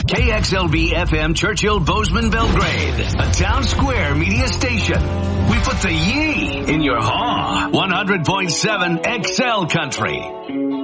KXLB FM Churchill Bozeman Belgrade, a town square media station. We put the ye in your haw. 100.7 XL Country.